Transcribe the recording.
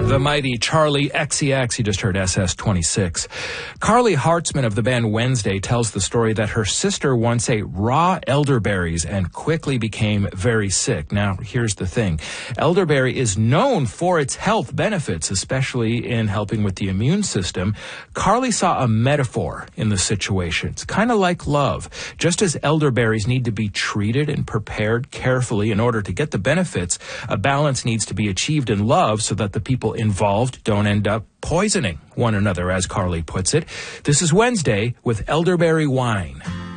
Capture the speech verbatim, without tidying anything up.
The mighty Charlie X C X, you just heard S S twenty-six. Carly Hartzman of the band Wednesday tells the story that her sister once ate raw elderberries and quickly became very sick. Now, here's the thing. Elderberry is known for its health benefits, especially in helping with the immune system. Carly saw a metaphor in the situation. It's kind of like love. Just as elderberries need to be treated and prepared carefully in order to get the benefits, a balance needs to be achieved in love so that the people involved don't end up poisoning one another, as Carly puts it. This is Wednesday with Elderberry Wine.